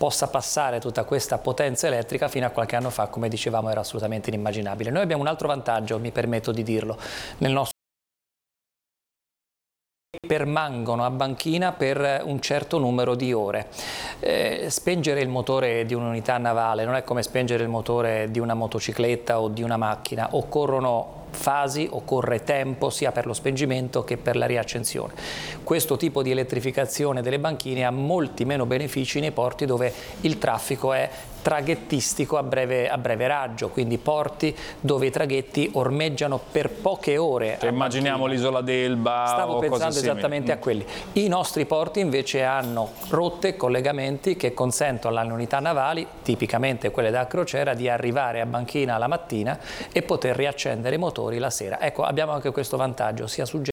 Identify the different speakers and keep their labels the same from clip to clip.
Speaker 1: possa passare tutta questa potenza elettrica fino a qualche anno fa, come dicevamo, era assolutamente inimmaginabile. Noi abbiamo un altro vantaggio, mi permetto di dirlo, nel nostro permangono a banchina per un certo numero di ore. Spengere il motore di un'unità navale non è come spengere il motore di una motocicletta o di una macchina, occorrono fasi, occorre tempo sia per lo spengimento che per la riaccensione. Questo tipo di elettrificazione delle banchine ha molti meno benefici nei porti dove il traffico è traghettistico a breve raggio, quindi porti dove i traghetti ormeggiano per poche ore.
Speaker 2: Cioè, immaginiamo l'isola d'Elba.
Speaker 1: Stavo pensando esattamente a quelli. I nostri porti invece hanno rotte e collegamenti che consentono alle unità navali, tipicamente quelle da crociera, di arrivare a banchina la mattina e poter riaccendere i motori la sera. Ecco, abbiamo anche questo vantaggio sia su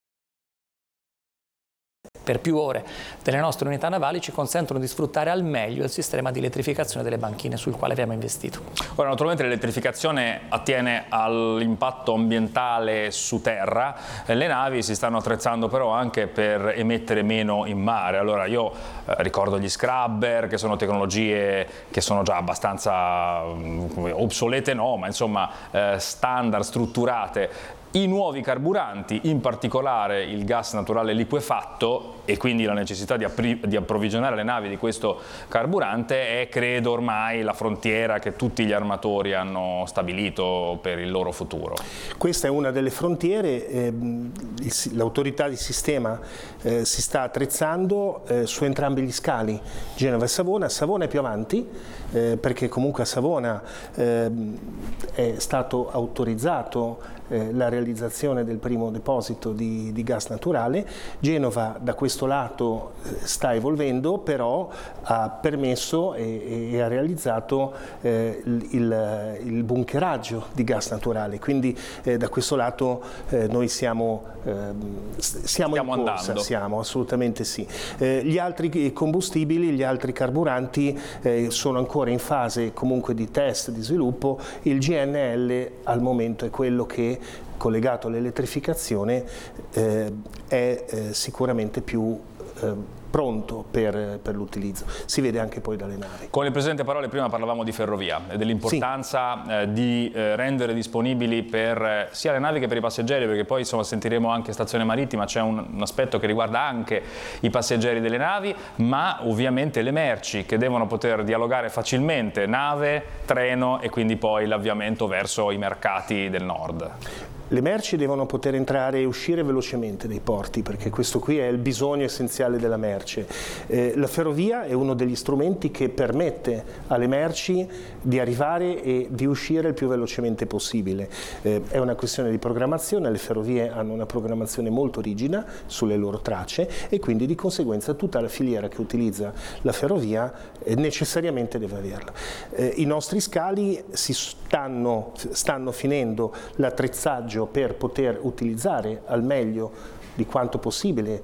Speaker 1: per più ore delle nostre unità navali, ci consentono di sfruttare al meglio il sistema di elettrificazione delle banchine sul quale abbiamo investito.
Speaker 2: Ora, naturalmente l'elettrificazione attiene all'impatto ambientale su terra, le navi si stanno attrezzando però anche per emettere meno in mare. Allora io ricordo gli scrubber, che sono tecnologie che sono già abbastanza obsolete, no, ma insomma standard, strutturate. I nuovi carburanti, in particolare il gas naturale liquefatto, e quindi la necessità di approvvigionare le navi di questo carburante è, credo, ormai la frontiera che tutti gli armatori hanno stabilito per il loro futuro.
Speaker 3: Questa è una delle frontiere, l'autorità di sistema si sta attrezzando su entrambi gli scali, Genova e Savona. Savona è più avanti perché comunque a Savona è stato autorizzato la realizzazione del primo deposito di gas naturale. Genova da questo lato sta evolvendo, però ha permesso e ha realizzato il bunkeraggio di gas naturale, quindi da questo lato noi siamo in corsa, siamo assolutamente sì. Gli altri combustibili, gli altri carburanti sono ancora in fase comunque di test, di sviluppo. Il GNL al momento è quello che, collegato all'elettrificazione, è sicuramente più pronto per l'utilizzo. Si vede anche poi dalle navi.
Speaker 2: Con le presenti parole prima parlavamo di ferrovia e dell'importanza di rendere disponibili per sia le navi che per i passeggeri, perché poi insomma sentiremo anche stazione marittima, c'è un aspetto che riguarda anche i passeggeri delle navi, ma ovviamente le merci che devono poter dialogare facilmente, nave, treno, e quindi poi l'avviamento verso i mercati del nord.
Speaker 3: Le merci devono poter entrare e uscire velocemente dai porti, perché questo qui è il bisogno essenziale della merce. La ferrovia è uno degli strumenti che permette alle merci di arrivare e di uscire il più velocemente possibile. È una questione di programmazione, le ferrovie hanno una programmazione molto rigida sulle loro tracce e quindi di conseguenza tutta la filiera che utilizza la ferrovia necessariamente deve averla. I nostri scali stanno finendo l'attrezzaggio per poter utilizzare al meglio di quanto possibile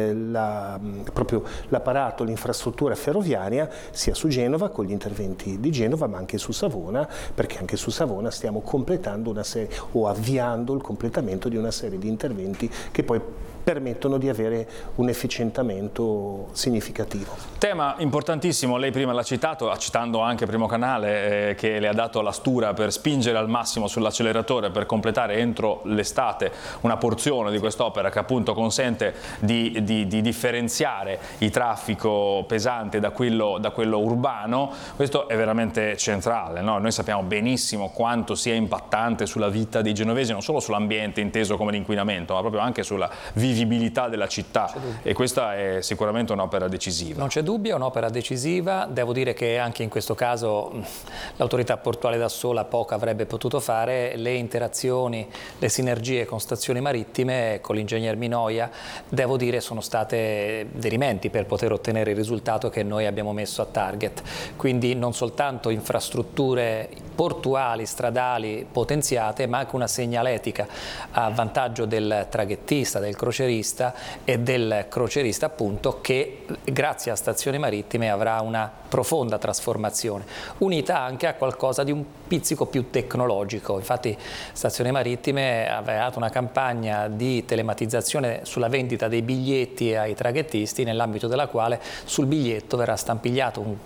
Speaker 3: proprio l'apparato, l'infrastruttura ferroviaria, sia su Genova con gli interventi di Genova, ma anche su Savona, perché anche su Savona stiamo completando una serie, o avviando il completamento di una serie di interventi che poi permettono di avere un efficientamento significativo.
Speaker 2: Tema importantissimo, lei prima l'ha citato, citando anche Primo Canale che le ha dato la stura per spingere al massimo sull'acceleratore per completare entro l'estate una porzione di quest'opera che appunto consente di differenziare il traffico pesante da quello urbano. Questo è veramente centrale, no? Noi sappiamo benissimo quanto sia impattante sulla vita dei genovesi, non solo sull'ambiente inteso come l'inquinamento, ma proprio anche sulla vivibilità della città, e questa è sicuramente un'opera decisiva.
Speaker 1: Non c'è dubbio, è un'opera decisiva. Devo dire che anche in questo caso l'autorità portuale da sola poco avrebbe potuto fare. Le interazioni, le sinergie con stazioni marittime, con l'ingegner Minoia, devo dire sono state dirimenti per poter ottenere il risultato che noi abbiamo messo a target. Quindi non soltanto infrastrutture portuali, stradali potenziate, ma anche una segnaletica a vantaggio del traghettista, del crocerista e del crocerista appunto, che grazie a stazioni marittime avrà una profonda trasformazione, unita anche a qualcosa di un pizzico più tecnologico. Infatti Stazioni Marittime aveva dato una campagna di telematizzazione sulla vendita dei biglietti ai traghettisti, nell'ambito della quale sul biglietto verrà stampato un